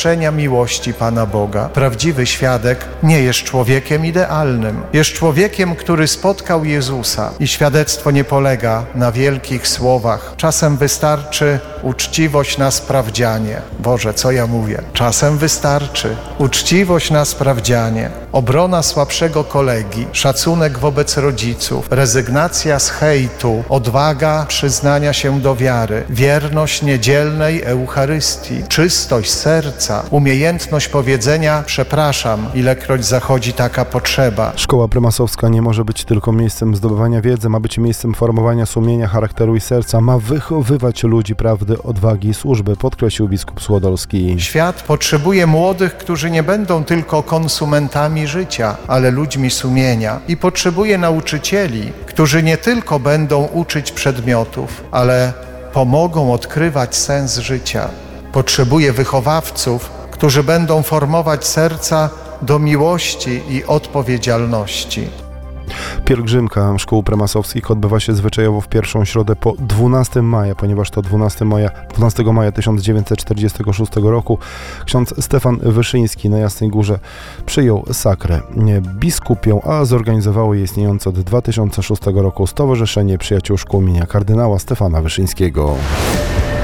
doświadczenia miłości Pana Boga. Prawdziwy świadek nie jest człowiekiem idealnym. Jest człowiekiem, który spotkał Jezusa i świadectwo nie polega na wielkich słowach. Czasem wystarczy uczciwość na sprawdzianie. Boże, co ja mówię? Czasem wystarczy uczciwość na sprawdzianie, obrona słabszego kolegi, szacunek wobec rodziców, rezygnacja z hejtu, odwaga przyznania się do wiary, wierność niedzielnej Eucharystii, czystość serca, umiejętność powiedzenia przepraszam, ilekroć zachodzi taka potrzeba. Szkoła prymasowska nie może być tylko miejscem zdobywania wiedzy, ma być miejscem formowania sumienia, charakteru i serca, ma wychowywać ludzi prawdy, odwagi i służby, podkreślił biskup Słodolski. Świat potrzebuje młodych, którzy nie będą tylko konsumentami życia, ale ludźmi sumienia i potrzebuje nauczycieli, którzy nie tylko będą uczyć przedmiotów, ale pomogą odkrywać sens życia. Potrzebuje wychowawców, którzy będą formować serca do miłości i odpowiedzialności. Pielgrzymka szkół prymasowskich odbywa się zwyczajowo w pierwszą środę po 12 maja, ponieważ to 12 maja 1946 roku ksiądz Stefan Wyszyński na Jasnej Górze przyjął sakrę biskupią, a zorganizowało je istniejące od 2006 roku Stowarzyszenie Przyjaciół Szkół imienia kardynała Stefana Wyszyńskiego.